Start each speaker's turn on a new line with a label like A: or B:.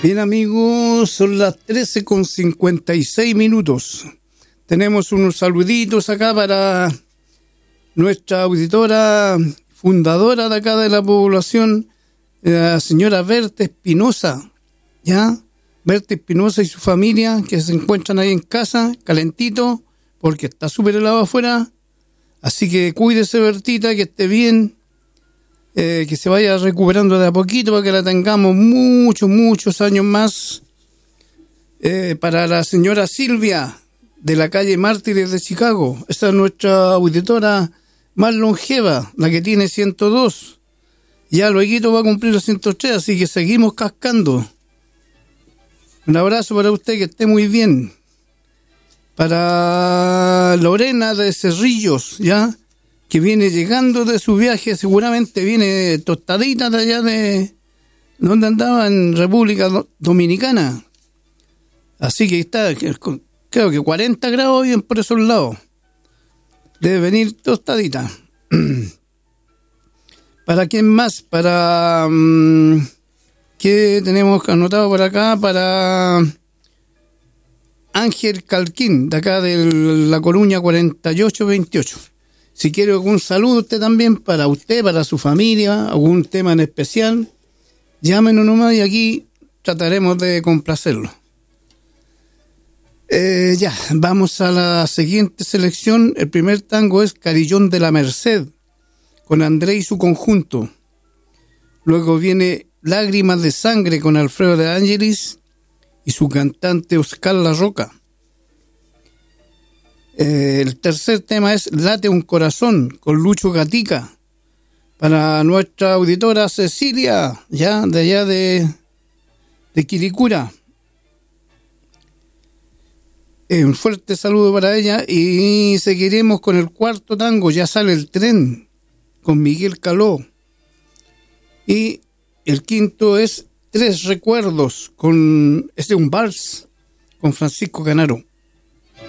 A: Bien, amigos, son las 13:56. Tenemos unos saluditos acá para nuestra auditora fundadora de acá de la población, la señora Berta Espinosa, ¿ya? Berta Espinosa y su familia, que se encuentran ahí en casa, calentito, porque está súper helado afuera. Así que cuídese, Bertita, que esté bien, que se vaya recuperando de a poquito para que la tengamos muchos años más. Para la señora Silvia, de la calle Mártires de Chicago. Esta es nuestra auditora más longeva, la que tiene 102. Ya luego va a cumplir los 103, así que seguimos cascando. Un abrazo para usted, que esté muy bien. Para Lorena de Cerrillos, ya, que viene llegando de su viaje, seguramente viene tostadita de allá de donde andaba, en República Dominicana. Así que está, creo que 40 grados bien por esos lados. Debe venir tostadita. ¿Para quién más? Para... ¿qué tenemos anotado por acá? Para Ángel Calquín, de acá de La Coruña 4828. Si quiere algún saludo usted también, para usted, para su familia, algún tema en especial, llámenos nomás y aquí trataremos de complacerlo. Ya, vamos a la siguiente selección. El primer tango es Carillón de la Merced, con André y su conjunto. Luego viene Lágrimas de Sangre, con Alfredo de Ángelis y su cantante Oscar La Roca. El tercer tema es Late un Corazón, con Lucho Gatica, para nuestra auditora Cecilia, ya de allá de Quilicura. Un fuerte saludo para ella, y seguiremos con el cuarto tango, Ya sale el tren, con Miguel Caló. Y el quinto es Tres Recuerdos, es un vals, con Francisco Canaro.